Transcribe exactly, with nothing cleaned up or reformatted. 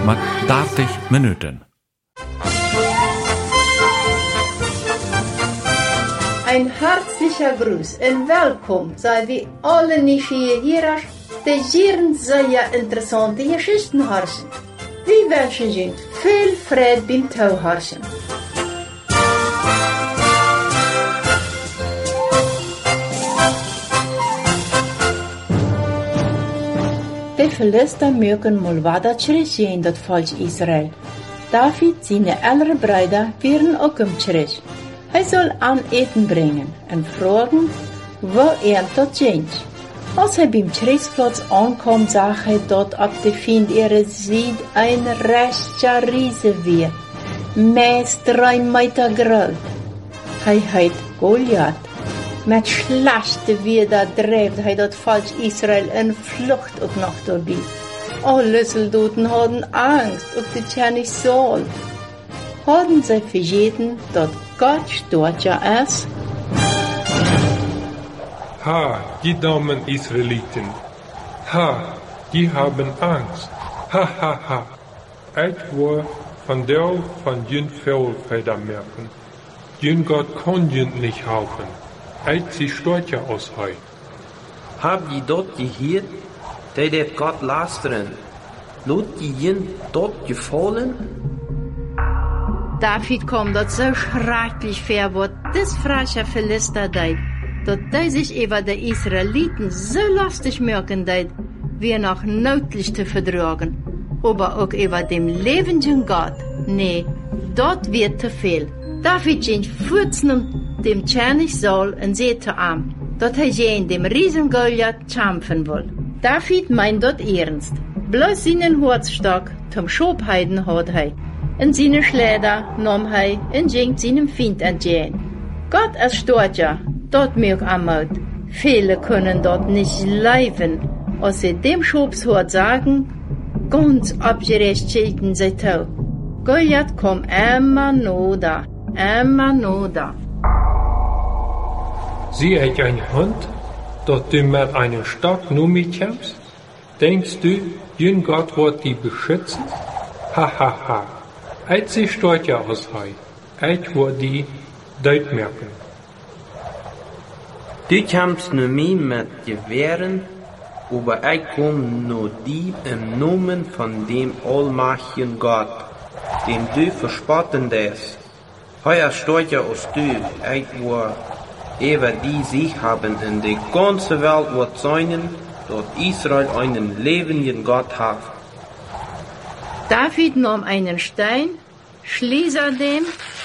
mit dertig Minuten. Ein herzlicher Gruß und willkommen sei wie alle Nieuwsgierigers, die hier sehr interessante Geschichten hören. Wir wünschen Ihnen viel Freude beim Zuhören. Die Philister mögen mal weiter zurückgehen, das Volk Israel. David, seine älteren Brüder, wären auch im zurück. Er soll an Eten bringen und fragen, wo er dort geht. Als er beim Kriegsplatz ankommt, sah er dort auf der Find ihre Seite ein rechter Riese wie, meist drei Meter groß. Er hat Goliath. Mit schlechte Wetter treibt er das Volk Israel in Flucht auch noch dabei. Alle Soldaten hatten Angst, ob die König Saul. Hatten sie vergessen, dass Gott Stärker ist? Ha, die dummen Israeliten. Ha, die haben Angst. Ha, ha, ha. Ich war von der von jün Fehlfelder merken. Jün Gott kann jün nicht helfen. Ich sie Stärker aus heu. Hab die dort gehört, die det Gott lasteren? Lot die jün dort gefallen? David kommt dort so schrecklich vor, wo das freche Philister deut, dass die sich über die Israeliten so lustig merken deut, wie noch nötlich zu vertragen. Aber auch über dem lebenden Gott, nee, dort wird zu viel. David ging furzen dem König Saul und sagte ihm, dass er gegen dem riesen Goliath kämpfen will. David meint dort ernst. Bloß seinen Herzstock zum Schobheiden hat er. Und seine Schläger nahm er und ging seinem Feind entgegen. Gott ist stärker, dort mög am Mut. Viele können dort nicht leben, als sie dem Schobshort sagen, ganz abgerecht schelten sie zu. Goliath kommt immer noch da, immer noch da. Sie hat ein Hund, dass du mit einem Stock nur mitkämpfst? Denkst du, jün Gott wird die beschützen? Ha, ha, ha. Ich sie stärker aus heu. Ich wird die deut merken. Du kämpfst nur mehr mit Gewehren, aber ich komm nur die im Namen von dem allmächtigen Gott, dem du verspotten lässt. Heuer stärker als du, ich war über die Sieg haben in die ganze Welt wird sein, dass Israel einen lebenden Gott hat. David nahm einen Stein, schließ er dem